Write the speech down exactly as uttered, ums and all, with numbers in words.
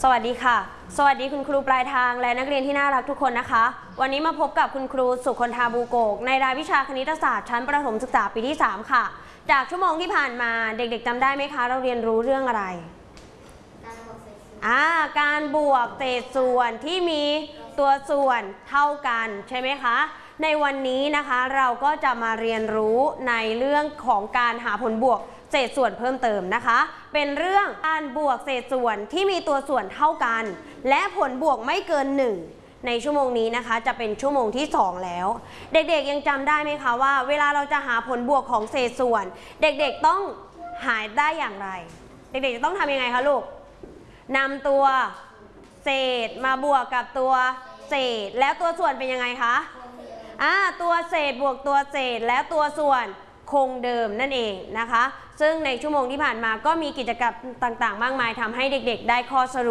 วัสดีค่ะสวัสดีคุณครูปลายทางและนักเรียนที่น่ารักทุกคนนะคะวันนี้มาพบกับคุณครูสุคนธาบูโกกในรายวิชาคณิตศาสตร์ชั้นประถมศึกษาปีที่สามค่ะจากชั่วโมงที่ผ่านมาเด็กๆจำได้ไหมคะเราเรียนรู้เรื่องอะไรอ่าการบวกเศษส่วนที่มีตัวส่วนเท่ากันใช่ไหมคะในวันนี้นะคะเราก็จะมาเรียนรู้ในเรื่องของการหาผลบวกเศษส่วนเพิ่มเติมนะคะเป็นเรื่องการบวกเศษส่วนที่มีตัวส่วนเท่ากันและผลบวกไม่เกินหนึ่งในชั่วโมงนี้นะคะจะเป็นชั่วโมงที่สองแล้วเด็กๆยังจำได้ไหมคะว่าเวลาเราจะหาผลบวกของเศษส่วนเด็กๆต้องหาได้อย่างไรเด็กๆจะต้องทำยังไงคะลูกนำตัวเศษมาบวกกับตัวเศษแล้วตัวส่วนเป็นยังไงคะอ่าตัวเศษบวกตัวเศษแล้วตัวส่วนคงเดิมนั่นเองนะคะซึ่งในชั่วโมงที่ผ่านมาก็มีกิจกรรมต่างๆมากมายทำให้เด็กๆได้ข้อสรุป